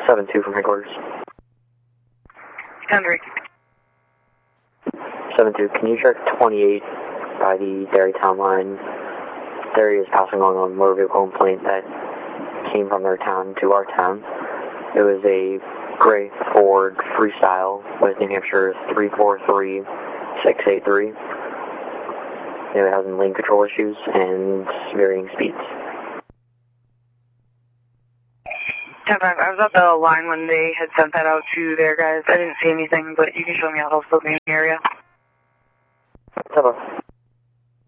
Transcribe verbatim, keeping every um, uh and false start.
seven two from headquarters. Henry. seven two, can you check twenty-eight by the Derry town line? Derry is passing along on a motor vehicle complaint that came from their town to our town. It was a gray Ford Freestyle with New Hampshire three four three six eight three. It was having lane control issues and varying speeds. I was at the line when they had sent that out to their guys. I didn't see anything, but you can show me how they'll still be in the area.